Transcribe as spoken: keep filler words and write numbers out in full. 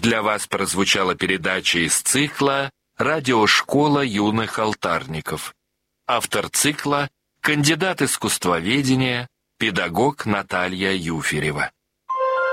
Для вас прозвучала передача из цикла «Радиошкола юных алтарников». Автор цикла – кандидат искусствоведения, педагог Наталья Юферева.